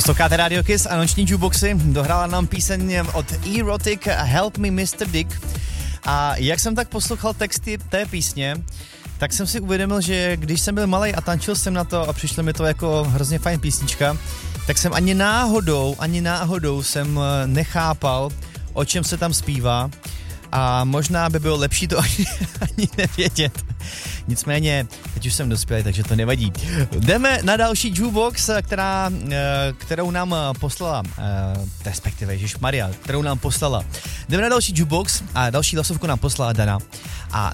Posloucháte Radio Kiss a noční jukeboxy. Dohrála nám píseň od Erotic Help Me Mr. Dick. A jak jsem tak poslouchal texty té písně, tak jsem si uvědomil, že když jsem byl malej a tančil jsem na to a přišlo mi to jako hrozně fajn písnička, tak jsem ani náhodou jsem nechápal, o čem se tam zpívá. A možná by bylo lepší to ani nevědět. Nicméně, teď už jsem dospělý, takže to nevadí. Jdeme na další jukebox, kterou nám poslala, respektive ježišmarja, kterou nám poslala. Jdeme na další jukebox a další hlasovku nám poslala Dana. A